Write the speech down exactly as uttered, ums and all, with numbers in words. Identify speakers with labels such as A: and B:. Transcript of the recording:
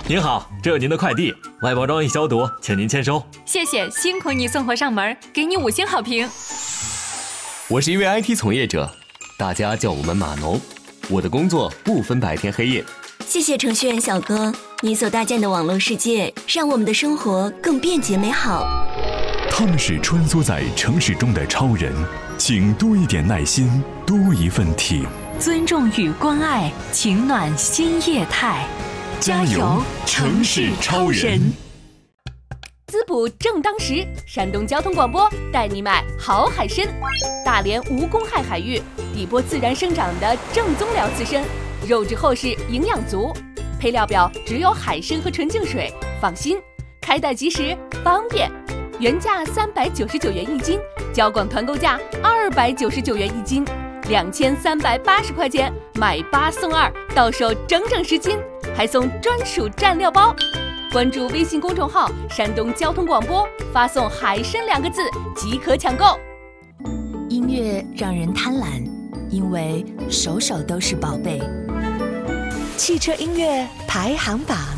A: 您好，这有您的快递，外包装已消毒，请您签收。
B: 谢谢，辛苦你送货上门，给你五星好评。
C: 我是一位 I T 从业者，大家叫我们码农。我的工作不分白天黑夜。
D: 谢谢程序员小哥，你所搭建的网络世界，让我们的生活更便捷美好。
E: 他们是穿梭在城市中的超人，请多一点耐心，多一份体
F: 尊重与关爱，情暖新业态。加油，城市超人！
G: 滋补正当时，山东交通广播带你买好海参。大连无公害海域，底波自然生长的正宗辽刺参，肉质厚实，营养足。配料表只有海参和纯净水，放心，开袋即食，方便。原价三百九十九元一斤，交广团购价二百九十九元一斤，两千三百八十块钱买八送二，到手整整十斤，还送专属蘸料包。关注微信公众号山东交通广播，发送海参两个字即可抢购。
F: 音乐让人贪婪，因为首首都是宝贝。
H: 汽车音乐排行榜。